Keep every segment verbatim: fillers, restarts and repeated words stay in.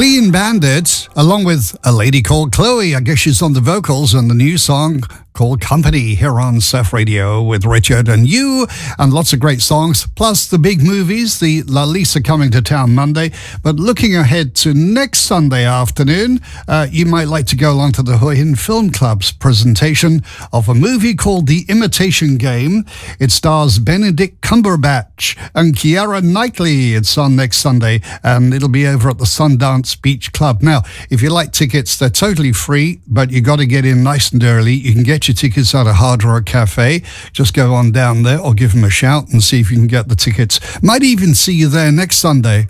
Clean Bandit, along with a lady called Chloe. I guess she's on the vocals on the new song called Company here on Surf Radio with Richard and you, and lots of great songs, plus the big movies, the La Lisa coming to town Monday. But looking ahead to next Sunday afternoon, uh, you might like to go along to the Hua Hin Film Club's presentation of a movie called The Imitation Game. It stars Benedict Cumberbatch and Keira Knightley. It's on next Sunday, and it'll be over at the Sundance Beach Club. Now, if you like tickets, they're totally free, but you got to get in nice and early. You can get your tickets at a Hard Rock Cafe. Just go on down there or give them a shout and see if you can get the tickets. Might even see you there next Sunday.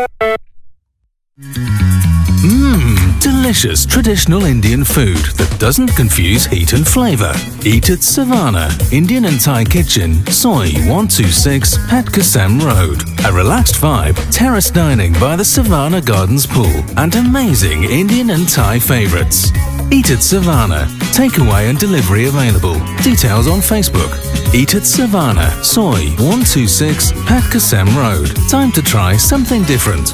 Mmm, delicious traditional Indian food that doesn't confuse heat and flavour. Eat at Savannah, Indian and Thai Kitchen, Soi one two six, Pat Kasem Road. A relaxed vibe, terrace dining by the Savannah Gardens pool, and amazing Indian and Thai favourites. Eat at Savannah. Takeaway and delivery available. Details on Facebook. Eat at Savannah, Soi one two six, Pat Kasem Road. Time to try something different.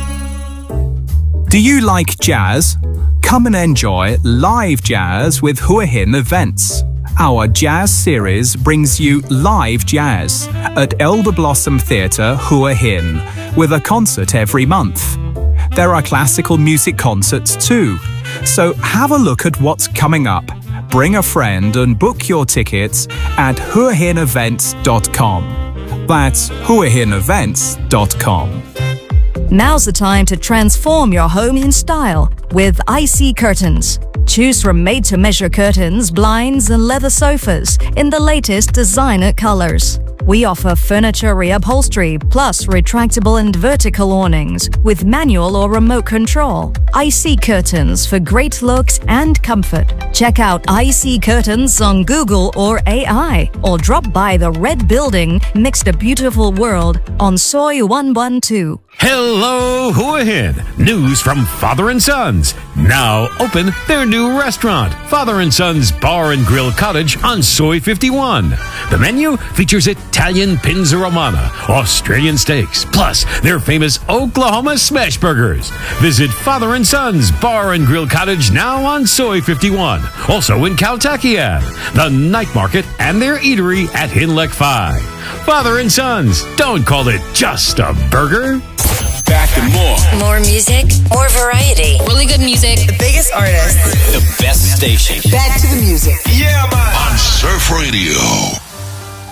Do you like jazz? Come and enjoy live jazz with Hua Hin Events. Our jazz series brings you live jazz at Elder Blossom Theatre, Hua Hin, with a concert every month. There are classical music concerts too, so have a look at what's coming up. Bring a friend and book your tickets at hua hin events dot com. That's hua hin events dot com. Now's the time to transform your home in style with I C Curtains. Choose from made-to-measure curtains, blinds, and leather sofas in the latest designer colors. We offer furniture reupholstery plus retractable and vertical awnings with manual or remote control. I C Curtains for great looks and comfort. Check out I C Curtains on Google or A I, or drop by the Red Building next to Beautiful World on Soi one one two. Hello, Hua Hin. News from Father and Sons. Now open their new restaurant, Father and Sons Bar and Grill Cottage on Soi fifty-one. The menu features Italian Pinza Romana, Australian steaks, plus their famous Oklahoma smash burgers. Visit Father and Sons Bar and Grill Cottage now on Soi fifty-one. Also in Kaltakian, the night market, and their eatery at Hinlek five. Father and Sons, don't call it just a burger. Back and more. More music, more variety. Really good music. The biggest artists. The best station. Back to the music. Yeah, man. On Surf Radio.